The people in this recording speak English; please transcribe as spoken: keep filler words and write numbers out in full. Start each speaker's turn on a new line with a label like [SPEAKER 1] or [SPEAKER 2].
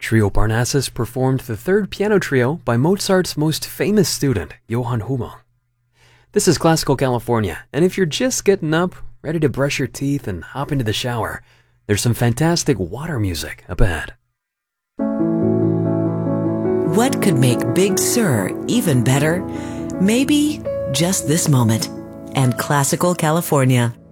[SPEAKER 1] Trio Parnassus performed the third piano trio by Mozart's most famous student, Johann Hummel. This is Classical California, and if you're just getting up, ready to brush your teeth and hop into the shower, there's some fantastic water music up ahead.
[SPEAKER 2] What could make Big Sur even better? Maybe just this moment. And Classical California.